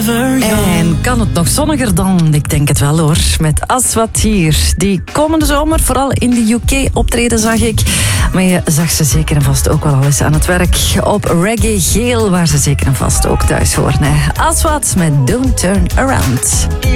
forever young. En kan het nog zonniger dan? Ik denk het wel hoor. Met Aswat hier. Die komende zomer vooral in de UK optreden zag ik. Maar je zag ze zeker en vast ook wel al eens aan het werk op Reggae Geel, waar ze zeker en vast ook thuis horen. Aswat met Don't Turn Around.